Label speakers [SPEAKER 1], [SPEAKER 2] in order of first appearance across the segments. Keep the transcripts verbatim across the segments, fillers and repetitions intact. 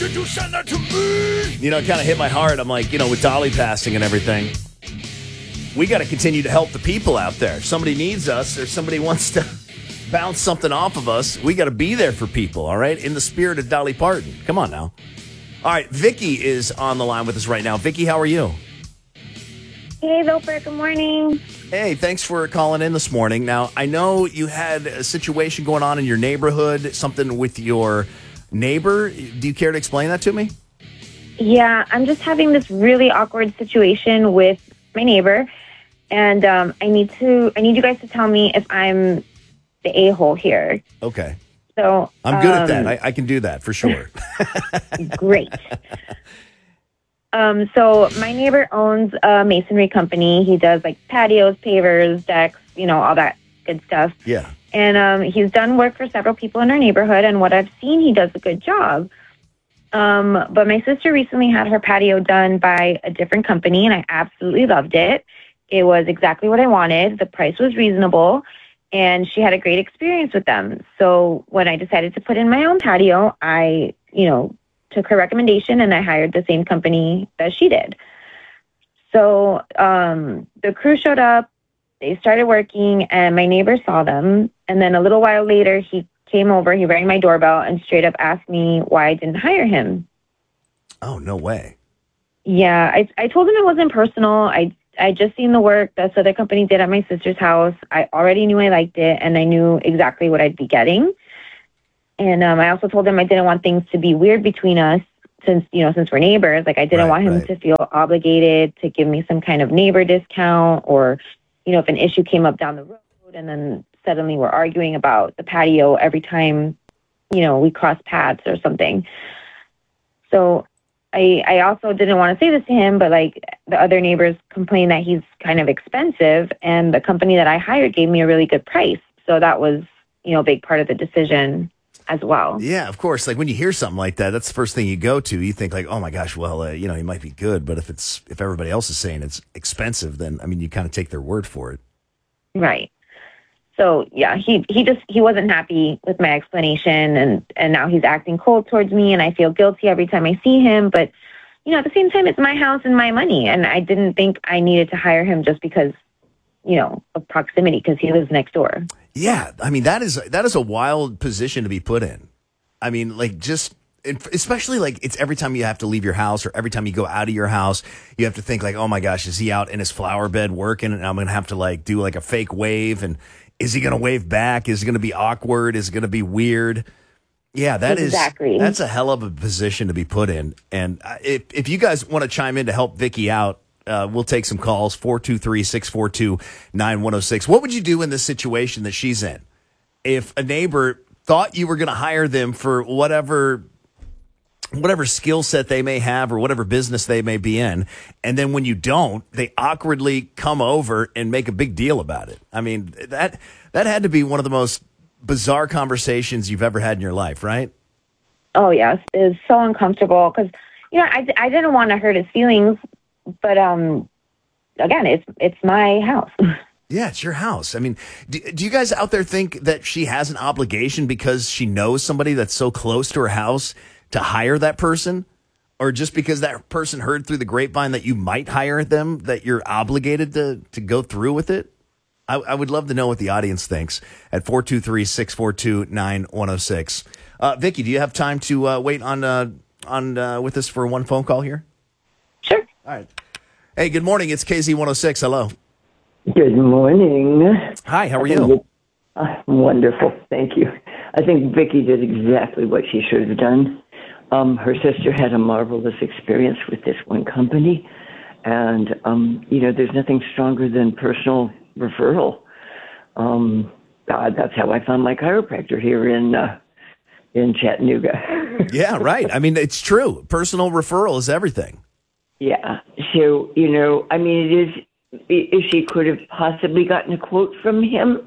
[SPEAKER 1] Did you send that to me?
[SPEAKER 2] You know, it kind of hit my heart. I'm like, you know, with Dolly passing and everything, we got to continue to help the people out there. If somebody needs us or somebody wants to bounce something off of us, we got to be there for people, all right? In the spirit of Dolly Parton. Come on now. All right, Vicky is on the line with us right now. Vicky, how are you?
[SPEAKER 3] Hey, Loper. Good morning.
[SPEAKER 2] Hey, thanks for calling in this morning. Now, I know you had a situation going on in your neighborhood, something with your neighbor. Do you care to explain that to me?
[SPEAKER 3] Yeah, I'm just having this really awkward situation with my neighbor, and um, I need to. I need you guys to tell me if I'm the a-hole here.
[SPEAKER 2] Okay.
[SPEAKER 3] So
[SPEAKER 2] I'm good
[SPEAKER 3] um,
[SPEAKER 2] at that. I, I can do that for sure.
[SPEAKER 3] Great. Um, so my neighbor owns a masonry company. He does like patios, pavers, decks, you know, all that good stuff.
[SPEAKER 2] Yeah.
[SPEAKER 3] And um, he's done work for several people in our neighborhood, and what I've seen, he does a good job. Um, but my sister recently had her patio done by a different company, and I absolutely loved it. It was exactly what I wanted. The price was reasonable, and she had a great experience with them. So when I decided to put in my own patio, I, you know, took her recommendation and I hired the same company that she did. So um, the crew showed up, they started working, and my neighbor saw them. And then a little while later, he came over, he rang my doorbell and straight up asked me why I didn't hire him.
[SPEAKER 2] Oh, no way.
[SPEAKER 3] Yeah, I, I told him it wasn't personal. I I just seen the work this other company did at my sister's house. I already knew I liked it, and I knew exactly what I'd be getting. And um, I also told him I didn't want things to be weird between us since, you know, since we're neighbors. Like, I didn't
[SPEAKER 2] Right,
[SPEAKER 3] want him
[SPEAKER 2] right.
[SPEAKER 3] to feel obligated to give me some kind of neighbor discount, or, you know, if an issue came up down the road and then suddenly we're arguing about the patio every time, you know, we cross paths or something. So I, I also didn't want to say this to him, but like the other neighbors complain that he's kind of expensive, and the company that I hired gave me a really good price. So that was, you know, a big part of the decision as well.
[SPEAKER 2] Yeah, of course. Like when you hear something like that, that's the first thing you go to. You think like, oh my gosh, well, uh, you know, he might be good, but if it's if everybody else is saying it's expensive, then I mean, you kind of take their word for it.
[SPEAKER 3] Right. So yeah, he he just he wasn't happy with my explanation, and and now he's acting cold towards me, and I feel guilty every time I see him. But you know, at the same time, it's my house and my money, and I didn't think I needed to hire him just because, you know, of proximity, because he lives next door.
[SPEAKER 2] Yeah, I mean that is that is a wild position to be put in. I mean, like just especially like it's every time you have to leave your house or every time you go out of your house, you have to think like, oh my gosh, is he out in his flower bed working, and I'm gonna have to like do like a fake wave, and is he gonna wave back? Is it gonna be awkward? Is it gonna be weird? Yeah, that
[SPEAKER 3] Exactly.
[SPEAKER 2] is that's a hell of a position to be put in. And uh, if if you guys want to chime in to help Vicky out. Uh, we'll take some calls, four two three, six four two, nine one oh six. What would you do in this situation that she's in? If a neighbor thought you were going to hire them for whatever whatever skill set they may have or whatever business they may be in, and then when you don't, they awkwardly come over and make a big deal about it. I mean, that that had to be one of the most bizarre conversations you've ever had in your life, right?
[SPEAKER 3] Oh, yes. It was so uncomfortable because, you know, I, I didn't want to hurt his feelings. But um, again, it's it's my house.
[SPEAKER 2] Yeah, it's your house. I mean, do, do you guys out there think that she has an obligation because she knows somebody that's so close to her house to hire that person? Or just because that person heard through the grapevine that you might hire them, that you're obligated to, to go through with it? I, I would love to know what the audience thinks at four two three, six four two, nine one oh six. Uh, Vicky, do you have time to uh, wait on uh, on uh, with us for one phone call here?
[SPEAKER 3] Sure.
[SPEAKER 2] All right. Hey, good morning. It's K Z one oh six. Hello.
[SPEAKER 4] Good morning.
[SPEAKER 2] Hi, how are
[SPEAKER 4] I think
[SPEAKER 2] you?
[SPEAKER 4] it- uh, wonderful. Thank you. I think Vicky did exactly what she should have done. Um, her sister had a marvelous experience with this one company. And, um, you know, there's nothing stronger than personal referral. Um, God, that's how I found my chiropractor here in uh, in Chattanooga.
[SPEAKER 2] Yeah, right. I mean, it's true. Personal referral is everything.
[SPEAKER 4] Yeah. So, you know, I mean, it is, if she could have possibly gotten a quote from him,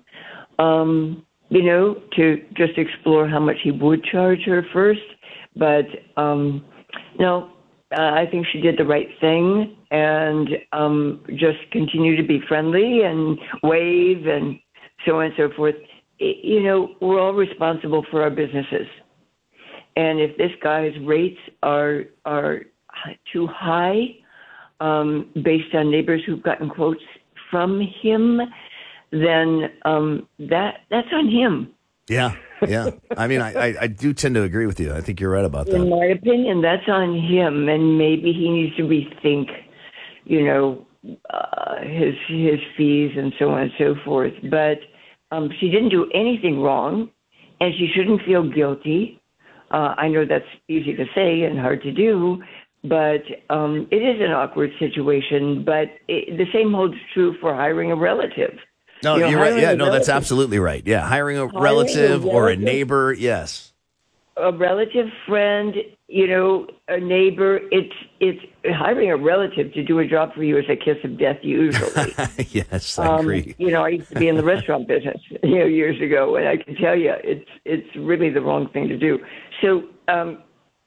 [SPEAKER 4] um, you know, to just explore how much he would charge her first. But, um, no, uh, I think she did the right thing and um, just continue to be friendly and wave and so on and so forth. It, you know, we're all responsible for our businesses. and if this guy's rates are are too high, um, based on neighbors who've gotten quotes from him, then um, that that's on him.
[SPEAKER 2] Yeah, yeah. I mean, I, I, I do tend to agree with you. I think you're right about
[SPEAKER 4] In
[SPEAKER 2] that.
[SPEAKER 4] my opinion, that's on him, and maybe he needs to rethink, you know, uh, his his fees and so on and so forth. But um, she didn't do anything wrong, and she shouldn't feel guilty. Uh, I know that's easy to say and hard to do, but um, it is an awkward situation. But it, the same holds true for hiring a relative.
[SPEAKER 2] No,
[SPEAKER 4] You know,
[SPEAKER 2] you're right.
[SPEAKER 4] hiring
[SPEAKER 2] Yeah,
[SPEAKER 4] a
[SPEAKER 2] no, that's
[SPEAKER 4] relative-
[SPEAKER 2] absolutely right. Yeah, hiring a
[SPEAKER 4] Hiring a
[SPEAKER 2] relative or a
[SPEAKER 4] relative-
[SPEAKER 2] neighbor, yes.
[SPEAKER 4] A relative, friend, you know, a neighbor. It's it's hiring a relative to do a job for you is a kiss of death usually.
[SPEAKER 2] Yes, I
[SPEAKER 4] Um,
[SPEAKER 2] agree.
[SPEAKER 4] you know, I used to be in the restaurant business, you know, years ago, and I can tell you, it's it's really the wrong thing to do. So um,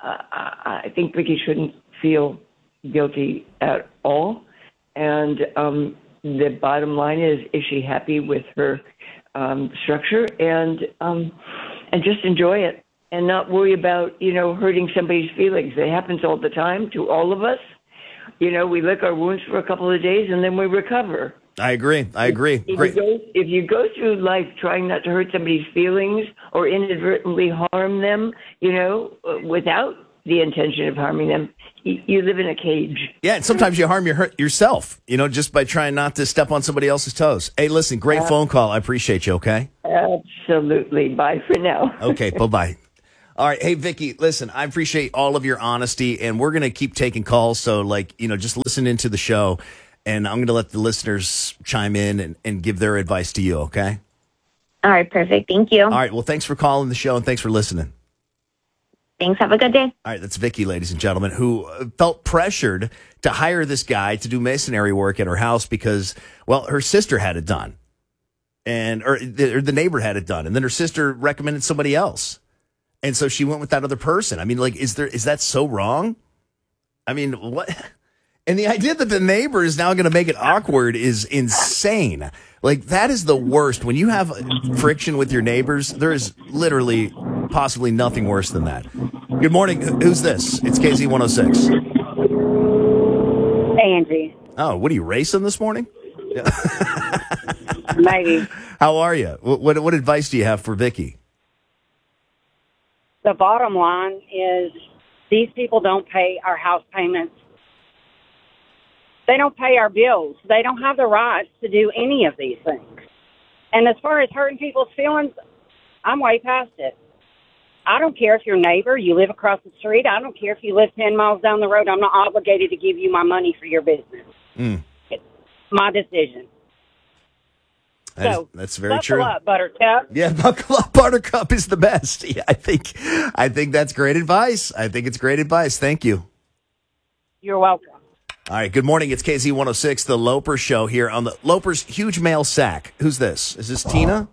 [SPEAKER 4] I, I think Vicky shouldn't feel guilty at all. And um, the bottom line is, is she happy with her um, structure? And um, and just enjoy it, and not worry about, you know, hurting somebody's feelings. It happens all the time to all of us. You know, we lick our wounds for a couple of days and then we recover.
[SPEAKER 2] I agree. I agree.
[SPEAKER 4] If
[SPEAKER 2] Great.
[SPEAKER 4] you, go, if you go through life trying not to hurt somebody's feelings or inadvertently harm them, you know, without the intention of harming them, you, you live in a cage.
[SPEAKER 2] Yeah, and sometimes you harm your, hurt yourself, you know, just by trying not to step on somebody else's toes. Hey, listen, great
[SPEAKER 4] Uh,
[SPEAKER 2] phone call. I appreciate you, okay?
[SPEAKER 4] Absolutely. Bye for now.
[SPEAKER 2] Okay, bye-bye. All right. Hey, Vicky, listen, I appreciate all of your honesty, and we're going to keep taking calls. So, like, you know, just listen into the show, and I'm going to let the listeners chime in and, and give their advice to you, okay?
[SPEAKER 3] All right, perfect. Thank you.
[SPEAKER 2] All right. Well, thanks for calling the show, and thanks for listening.
[SPEAKER 3] Thanks. Have a good day.
[SPEAKER 2] All right. That's Vicky, ladies and gentlemen, who uh, felt pressured to hire this guy to do masonry work at her house because, well, her sister had it done, and or the, or the neighbor had it done, and then her sister recommended somebody else. And so she went with that other person. I mean, like, is there is that so wrong? I mean, what? And the idea that the neighbor is now going to make it awkward is insane. Like, that is the worst. When you have friction with your neighbors, there is literally possibly nothing worse than that. Good morning. Who's this? It's K Z one oh six.
[SPEAKER 5] Angie,
[SPEAKER 2] Oh, what are you, racing this morning?
[SPEAKER 5] maybe.
[SPEAKER 2] How are you? What, what, what advice do you have for Vicky?
[SPEAKER 5] The bottom line is these people don't pay our house payments. They don't pay our bills. They don't have the rights to do any of these things. And as far as hurting people's feelings, I'm way past it. I don't care if you're a neighbor, you live across the street. I don't care if you live ten miles down the road. I'm not obligated to give you my money for your business.
[SPEAKER 2] Mm.
[SPEAKER 5] It's my decision.
[SPEAKER 2] That is-
[SPEAKER 5] So,
[SPEAKER 2] that's very
[SPEAKER 5] buckle
[SPEAKER 2] true.
[SPEAKER 5] up, Buttercup.
[SPEAKER 2] Yeah, buckle up, Buttercup is the best. Yeah, I think, I think that's great advice. I think it's great advice. Thank you.
[SPEAKER 5] You're welcome.
[SPEAKER 2] All right. Good morning. It's K Z one oh six, the Loper Show here on the Loper's Huge Mail Sack. Who's this? Is this Tina?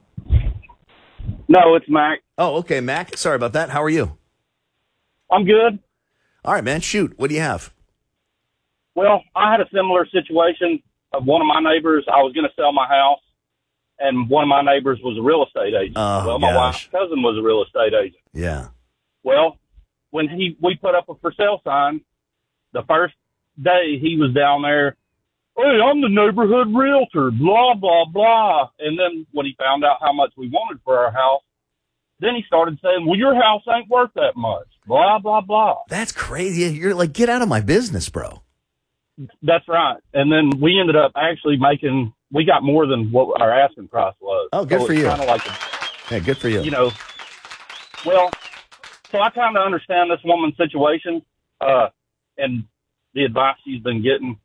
[SPEAKER 6] No, it's Mac.
[SPEAKER 2] Oh, okay, Mac. Sorry about that. How are you?
[SPEAKER 6] I'm good.
[SPEAKER 2] All right, man. Shoot. What do you have?
[SPEAKER 6] Well, I had a similar situation of one of my neighbors. I was going to sell my house, and one of my neighbors was a real estate agent.
[SPEAKER 2] Oh,
[SPEAKER 6] well, my
[SPEAKER 2] gosh.
[SPEAKER 6] wife's cousin was a real estate agent.
[SPEAKER 2] Yeah.
[SPEAKER 6] Well, when he we put up a for sale sign, the first day he was down there, hey, I'm the neighborhood realtor, blah, blah, blah. And then when he found out how much we wanted for our house, then he started saying, well, your house ain't worth that much, blah, blah, blah.
[SPEAKER 2] That's crazy. You're like, get out of my business, bro.
[SPEAKER 6] That's right. And then we ended up actually making, we got more than what our asking price was.
[SPEAKER 2] Oh, good
[SPEAKER 6] so
[SPEAKER 2] for
[SPEAKER 6] it's
[SPEAKER 2] you.
[SPEAKER 6] Kind of like, a,
[SPEAKER 2] Yeah, good for you.
[SPEAKER 6] you know, well, so I kind of understand this woman's situation uh, and the advice she's been getting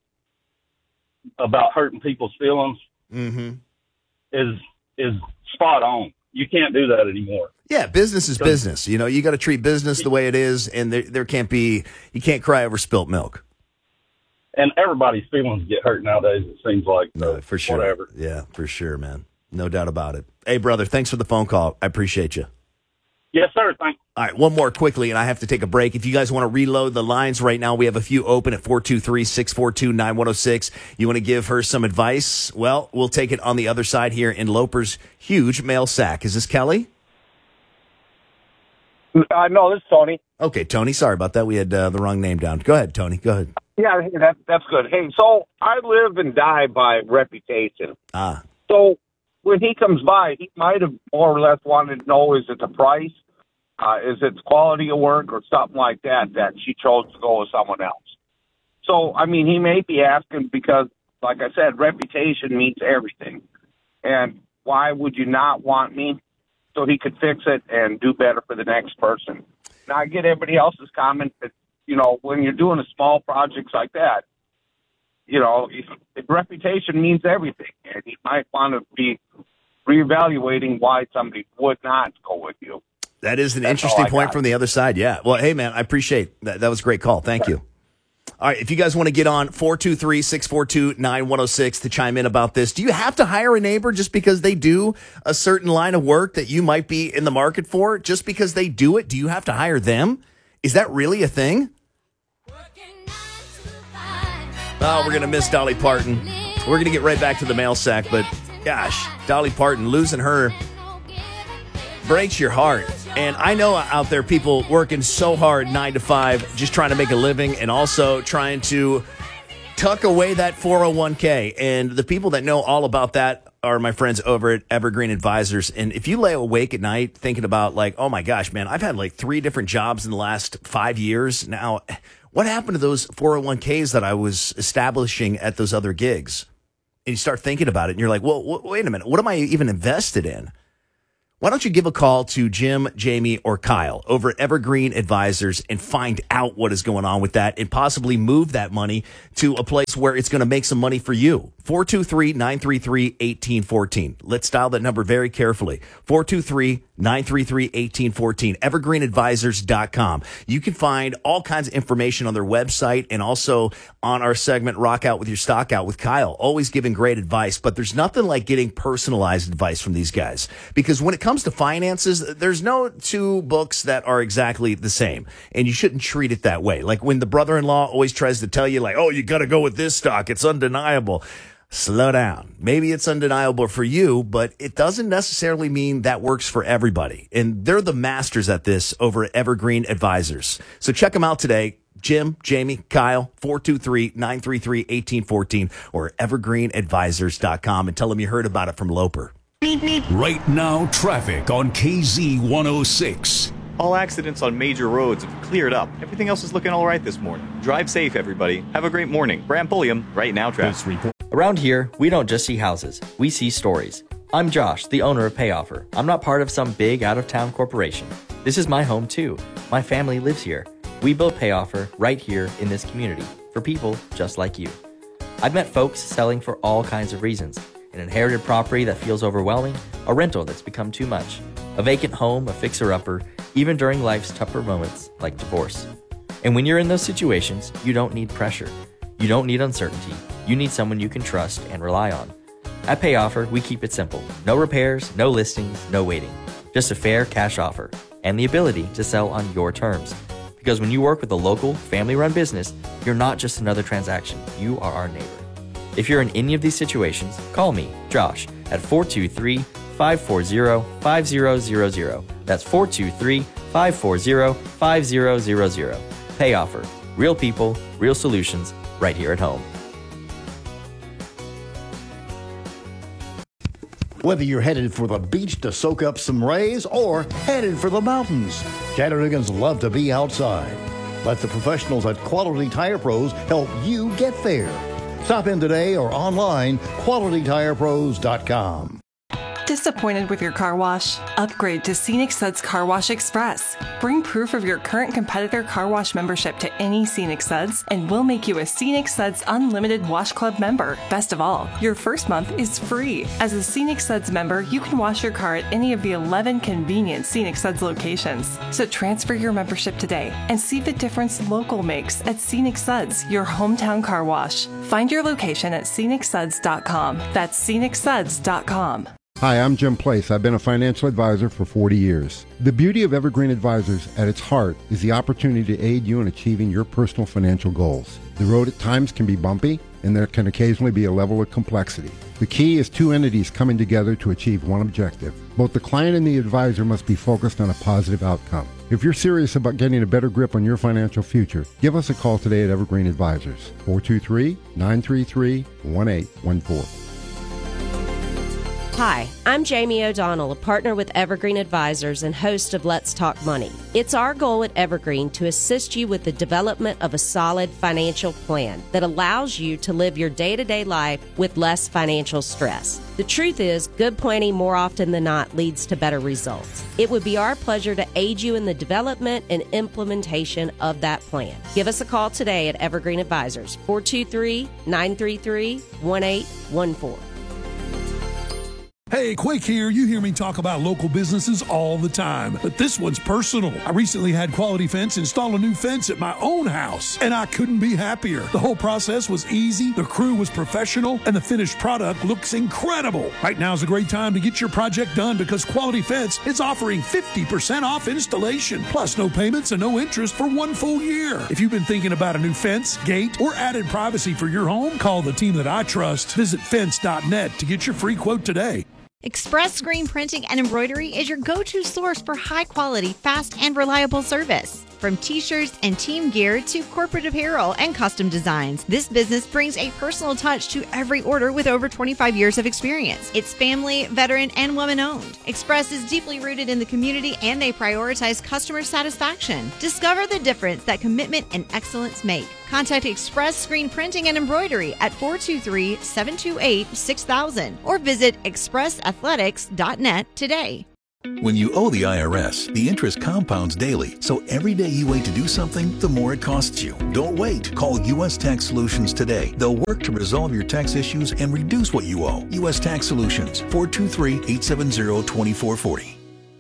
[SPEAKER 6] about hurting people's feelings
[SPEAKER 2] Mm-hmm.
[SPEAKER 6] is is spot on. You can't do that anymore.
[SPEAKER 2] Yeah, business is
[SPEAKER 6] So-
[SPEAKER 2] business. You know, you got to treat business the way it is, and there, there can't be, you can't cry over spilt milk.
[SPEAKER 6] And everybody's feelings get hurt nowadays, it seems like.
[SPEAKER 2] No,
[SPEAKER 6] So
[SPEAKER 2] for sure.
[SPEAKER 6] Whatever.
[SPEAKER 2] Yeah, for sure, man. No doubt about it. Hey, brother, thanks for the phone call. I appreciate you.
[SPEAKER 6] Yes, sir. Thank
[SPEAKER 2] All right, one more quickly, and I have to take a break. If you guys want to reload the lines right now, we have a few open at four two three, six four two, nine one oh six. You want to give her some advice? Well, we'll take it on the other side here in Loper's Huge Mail Sack. Is this Kelly?
[SPEAKER 7] Uh, no, this is Tony.
[SPEAKER 2] Okay, Tony. Sorry about that. We had uh, the wrong name down. Go ahead, Tony. Go ahead.
[SPEAKER 7] Yeah, hey, that, that's good. Hey, so I live and die by reputation.
[SPEAKER 2] Ah.
[SPEAKER 7] So when he comes by, he might have more or less wanted to know, is it the price? Uh, is it the quality of work or something like that, that she chose to go with someone else? So, I mean, he may be asking because, like I said, reputation means everything. And why would you not want me? So he could fix it and do better for the next person. Now, I get everybody else's comment that, you know, when you're doing a small projects like that, you know, if, if reputation means everything. And he might want to be reevaluating why somebody would not go with you.
[SPEAKER 2] That is an
[SPEAKER 7] That's
[SPEAKER 2] interesting point
[SPEAKER 7] got.
[SPEAKER 2] from the other side. Yeah. Well, hey, man, I appreciate that. That was a great call. Thank you. All right, if you guys want to get on four two three, six four two, nine one oh six to chime in about this, do you have to hire a neighbor just because they do a certain line of work that you might be in the market for? Just because they do it, do you have to hire them? Is that really a thing? Oh, we're going to miss Dolly Parton. We're going to get right back to the mail sack, but gosh, Dolly Parton, losing her breaks your heart. And I know out there people working so hard nine to five, just trying to make a living and also trying to tuck away that four oh one k. And the people that know all about that are my friends over at Evergreen Advisors. And if you lay awake at night thinking about like, oh my gosh, man, I've had like three different jobs in the last five years. Now, what happened to those four oh one k's that I was establishing at those other gigs? And you start thinking about it and you're like, well, w- wait a minute. What am I even invested in? Why don't you give a call to Jim, Jamie, or Kyle over at Evergreen Advisors and find out what is going on with that and possibly move that money to a place where it's going to make some money for you. four two three, nine three three, one eight one four. Let's dial that number very carefully. four two three, nine three three, one eight one four. evergreen advisors dot com. You can find all kinds of information on their website and also on our segment, Rock Out with Your Stock Out with Kyle. Always giving great advice, but there's nothing like getting personalized advice from these guys. Because when it comes to finances, there's no two books that are exactly the same. And you shouldn't treat it that way. Like when the brother-in-law always tries to tell you, like, oh, you got to go with this stock. It's undeniable. Slow down. Maybe it's undeniable for you, but it doesn't necessarily mean that works for everybody. And they're the masters at this over at Evergreen Advisors. So check them out today. Jim, Jamie, Kyle, four two three, nine three three, one eight one four or evergreen advisors dot com and tell them you heard about it from Loper.
[SPEAKER 1] Right now, traffic on K Z one oh six.
[SPEAKER 8] All accidents on major roads have cleared up. Everything else is looking all right this morning. Drive safe, everybody. Have a great morning. Bram Pulliam, Right Now Traffic.
[SPEAKER 9] Around here, we don't just see houses, we see stories. I'm Josh, the owner of PayOffer. I'm not part of some big out-of-town corporation. This is my home too. My family lives here. We built PayOffer right here in this community for people just like you. I've met folks selling for all kinds of reasons. An inherited property that feels overwhelming, a rental that's become too much, a vacant home, a fixer-upper, even during life's tougher moments like divorce. And when you're in those situations, you don't need pressure. You don't need uncertainty. You need someone you can trust and rely on. At PayOffer, we keep it simple. No repairs, no listings, no waiting. Just a fair cash offer and the ability to sell on your terms. Because when you work with a local, family-run business, you're not just another transaction. You are our neighbor. If you're in any of these situations, call me, Josh, at four two three, five four zero, five zero zero zero. That's four two three, five four zero, five zero zero zero. PayOffer. Real people, real solutions, right here at home.
[SPEAKER 10] Whether you're headed for the beach to soak up some rays or headed for the mountains, Chattanoogan's love to be outside. Let the professionals at Quality Tire Pros help you get there. Stop in today or online, quality tire pros dot com.
[SPEAKER 11] Disappointed with your car wash? Upgrade to Scenic Suds Car Wash Express. Bring proof of your current competitor car wash membership to any Scenic Suds, and we'll make you a Scenic Suds Unlimited Wash Club member. Best of all, your first month is free. As a Scenic Suds member, you can wash your car at any of the eleven convenient Scenic Suds locations. So transfer your membership today and see the difference local makes at Scenic Suds, your hometown car wash. Find your location at scenic suds dot com. That's scenic suds dot com.
[SPEAKER 12] Hi, I'm Jim Place. I've been a financial advisor for forty years. The beauty of Evergreen Advisors at its heart is the opportunity to aid you in achieving your personal financial goals. The road at times can be bumpy, and there can occasionally be a level of complexity. The key is two entities coming together to achieve one objective. Both the client and the advisor must be focused on a positive outcome. If you're serious about getting a better grip on your financial future, give us a call today at Evergreen Advisors, four two three, nine three three, one eight one four.
[SPEAKER 13] Hi, I'm Jamie O'Donnell, a partner with Evergreen Advisors and host of Let's Talk Money. It's our goal at Evergreen to assist you with the development of a solid financial plan that allows you to live your day-to-day life with less financial stress. The truth is, good planning more often than not leads to better results. It would be our pleasure to aid you in the development and implementation of that plan. Give us a call today at Evergreen Advisors, four two three, nine three three, one eight one four.
[SPEAKER 14] Hey, Quake here. You hear me talk about local businesses all the time, but this one's personal. I recently had Quality Fence install a new fence at my own house, and I couldn't be happier. The whole process was easy, the crew was professional, and the finished product looks incredible. Right now is a great time to get your project done because Quality Fence is offering fifty percent off installation, plus no payments and no interest for one full year. If you've been thinking about a new fence, gate, or added privacy for your home, call the team that I trust. Visit fence dot net to get your free quote today.
[SPEAKER 15] Express Screen Printing and Embroidery is your go-to source for high-quality, fast, and reliable service. From t-shirts and team gear to corporate apparel and custom designs, this business brings a personal touch to every order with over twenty-five years of experience. It's family, veteran, and woman-owned. Express is deeply rooted in the community and they prioritize customer satisfaction. Discover the difference that commitment and excellence make. Contact Express Screen Printing and Embroidery at four two three, seven two eight, six thousand or visit express athletics dot net today.
[SPEAKER 16] When you owe the I R S, the interest compounds daily, so every day you wait to do something, the more it costs you. Don't wait. Call U S Tax Solutions today. They'll work to resolve your tax issues and reduce what you owe. U S Tax Solutions, four two three, eight seven zero, two four four zero.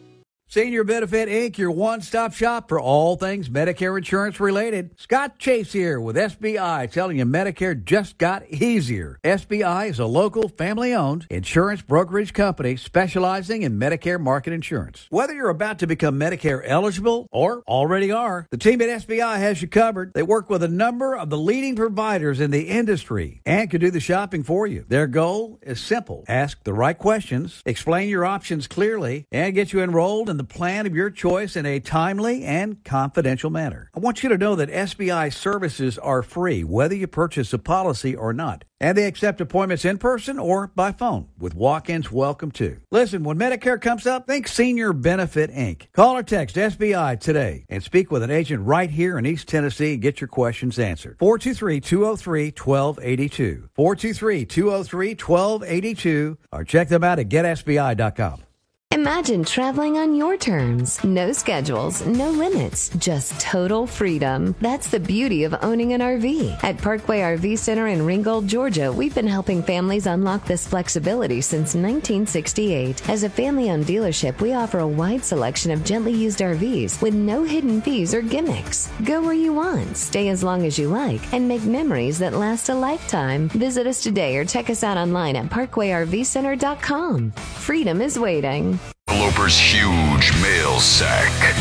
[SPEAKER 17] Senior Benefit Incorporated, your one-stop shop for all things Medicare insurance related. Scott Chase here with S B I, telling you Medicare just got easier. S B I is a local, family-owned insurance brokerage company specializing in Medicare market insurance. Whether you're about to become Medicare eligible or already are, the team at S B I has you covered. They work with a number of the leading providers in the industry and can do the shopping for you. Their goal is simple. Ask the right questions, explain your options clearly, and get you enrolled in the plan of your choice in a timely and confidential manner. I want you to know that S B I services are free, whether you purchase a policy or not. And they accept appointments in person or by phone, with walk-ins welcome too. Listen, when Medicare comes up, think Senior Benefit Incorporated. Call or text S B I today and speak with an agent right here in East Tennessee and get your questions answered. four two three, two oh three, one two eight two. four two three, two oh three, one two eight two. Or check them out at get S B I dot com.
[SPEAKER 18] Imagine traveling on your terms. No schedules, no limits, just total freedom. That's the beauty of owning an R V. At Parkway R V Center in Ringgold, Georgia, we've been helping families unlock this flexibility since nineteen sixty-eight. As a family-owned dealership, we offer a wide selection of gently used R Vs with no hidden fees or gimmicks. Go where you want, stay as long as you like, and make memories that last a lifetime. Visit us today or check us out online at parkway r v center dot com. Freedom is waiting.
[SPEAKER 1] Loper's huge mail sack.